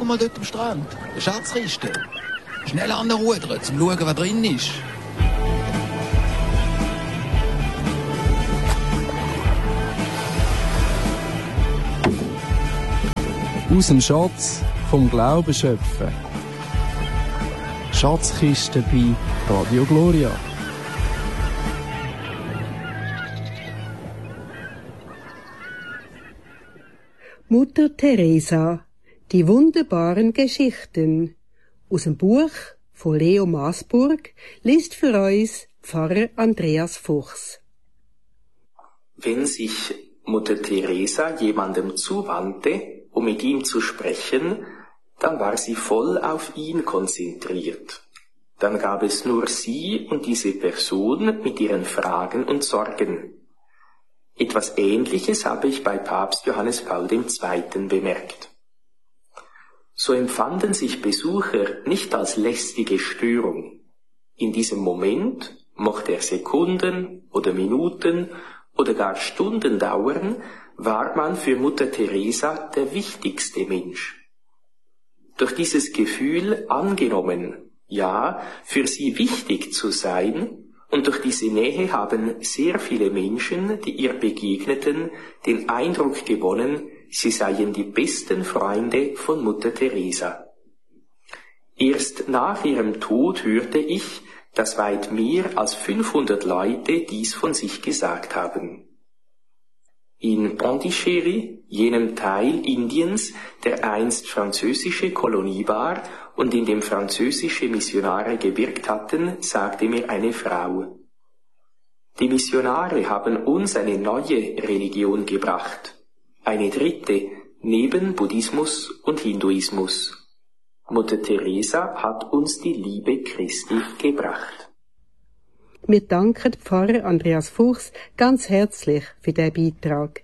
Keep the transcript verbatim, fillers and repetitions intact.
Schau mal dort am Strand. Eine Schatzkiste. Schnell an der Ruder, zum schauen, was drin ist. Aus dem Schatz vom Glauben schöpfen. Schatzkiste bei Radio Gloria. Mutter Teresa, die wunderbaren Geschichten. Aus dem Buch von Leo Maasburg liest für uns Pfarrer Andreas Fuchs. Wenn sich Mutter Teresa jemandem zuwandte, um mit ihm zu sprechen, dann war sie voll auf ihn konzentriert. Dann gab es nur sie und diese Person mit ihren Fragen und Sorgen. Etwas Ähnliches habe ich bei Papst Johannes Paul der Zweite bemerkt. So empfanden sich Besucher nicht als lästige Störung. In diesem Moment, mochte er Sekunden oder Minuten oder gar Stunden dauern, war man für Mutter Teresa der wichtigste Mensch. Durch dieses Gefühl angenommen, ja, für sie wichtig zu sein, und durch diese Nähe haben sehr viele Menschen, die ihr begegneten, den Eindruck gewonnen, sie seien die besten Freunde von Mutter Teresa. Erst nach ihrem Tod hörte ich, dass weit mehr als fünfhundert Leute dies von sich gesagt haben. In Pondicherry, jenem Teil Indiens, der einst französische Kolonie war und in dem französische Missionare gewirkt hatten, sagte mir eine Frau: Die Missionare haben uns eine neue Religion gebracht, eine dritte, neben Buddhismus und Hinduismus. Mutter Teresa hat uns die Liebe Christi gebracht. Wir danken Pfarrer Andreas Fuchs ganz herzlich für diesen Beitrag.